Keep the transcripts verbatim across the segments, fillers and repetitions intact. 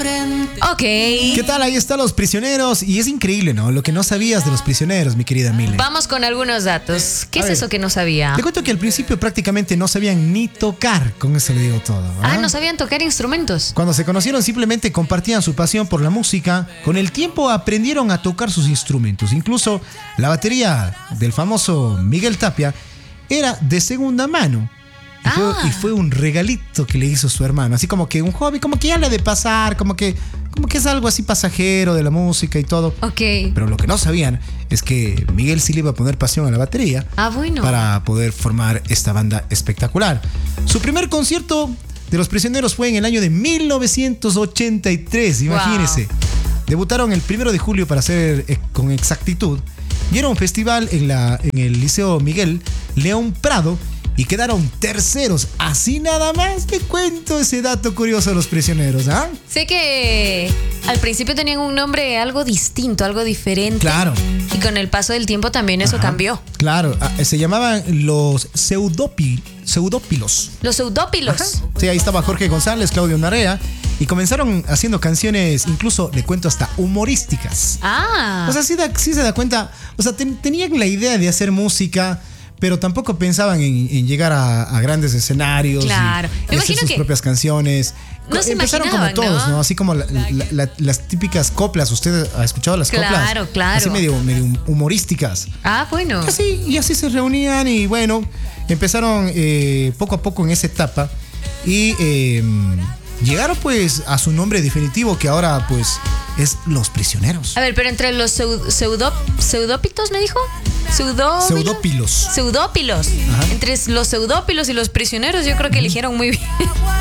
Ok. ¿Qué tal? Ahí están Los Prisioneros. Y es increíble, ¿no? Lo que no sabías de Los Prisioneros, mi querida Mile. Vamos con algunos datos. ¿Qué A es ver, eso que no sabía? Te cuento que al principio prácticamente no sabían ni tocar. Con eso le digo todo. Ah, no sabían tocar instrumentos. Cuando se conocieron simplemente compartían su pasión por la música. Con el tiempo aprendieron a tocar sus instrumentos. Incluso la batería del famoso Miguel Tapia era de segunda mano. Y, Ah. fue, y fue un regalito que le hizo su hermano. Así como que un hobby, como que ya le ha de pasar, como que, como que es algo así pasajero de la música y todo. Ok. Pero lo que no sabían es que Miguel sí le iba a poner pasión a la batería. Ah, bueno. Para poder formar esta banda espectacular. Su primer concierto de Los Prisioneros fue en el año de mil novecientos ochenta y tres, imagínense. Wow. Debutaron el primero de julio, para ser eh, con exactitud, y era un festival en, la, en el Liceo Miguel León Prado, y quedaron terceros. Así nada más te cuento ese dato curioso de Los Prisioneros, ¿ah? Sé que al principio tenían un nombre algo distinto, algo diferente. Claro. Y con el paso del tiempo también eso Ajá. cambió. Claro, ah, se llamaban los pseudopi, pseudópilos. Los pseudópilos. Ajá. Sí, ahí estaba Jorge González, Claudio Narea, y comenzaron haciendo canciones, incluso le cuento hasta humorísticas. Ah. O sea, sí, da- sí se da cuenta, o sea, ten- tenían la idea de hacer música, pero tampoco pensaban en, en llegar a, a grandes escenarios. Claro. Y, y Me hacer imagino sus que propias canciones. no se Empezaron como imaginaban, todos, ¿no? ¿no? Así como la- la- la- las típicas coplas. ¿Usted ha escuchado las coplas? Claro, claro. Así medio, medio humorísticas. Ah, bueno. Y así, y así se reunían y bueno, empezaron eh, poco a poco en esa etapa y eh, llegaron pues a su nombre definitivo, que ahora pues es Los Prisioneros. A ver, pero entre los pseu- pseudo, pseudópitos, ¿me dijo? Pseudó- Pseudópilos. Pseudópilos. Ajá. Entre los pseudópilos y los prisioneros, yo creo que eligieron muy bien.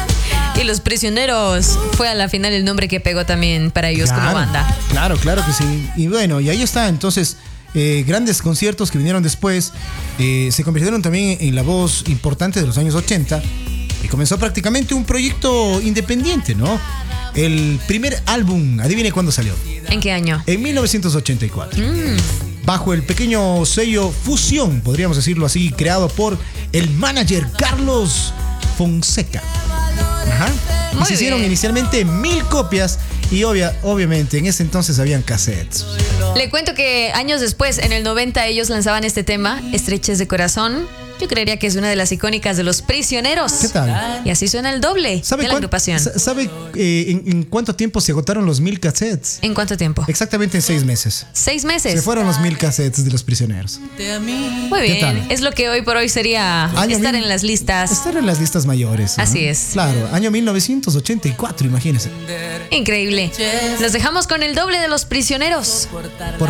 Y Los Prisioneros fue a la final el nombre que pegó también para ellos como banda. Claro, claro que sí. Y bueno, y ahí está, entonces, eh, grandes conciertos que vinieron después, eh, se convirtieron también en la voz importante de los años ochenta y comenzó prácticamente un proyecto independiente, ¿no? El primer álbum, adivine cuándo salió. ¿En qué año? En mil novecientos ochenta y cuatro. Mm. Bajo el pequeño sello Fusión, podríamos decirlo así, creado por el manager Carlos Fonseca. Ajá. Y Muy se hicieron bien. inicialmente mil copias y obvia, obviamente en ese entonces habían cassettes. Le cuento que años después, en el noventa, ellos lanzaban este tema, Estreches de Corazón. Yo creería que es una de las icónicas de Los Prisioneros. ¿Qué tal? Y así suena el doble ¿Sabe, de la cuán- agrupación. sa- ¿sabe eh, en, en cuánto tiempo se agotaron los mil cassettes? ¿En cuánto tiempo? Exactamente en seis meses. Seis Se meses. fueron los mil cassettes de Los Prisioneros. Muy ¿Qué bien. tal? Es lo que hoy por hoy sería Año estar mil- en las listas. Estar en las listas mayores, ¿no? Así es. Claro, año mil novecientos ochenta y cuatro, imagínense. Increíble. Los dejamos con el doble de Los Prisioneros. Por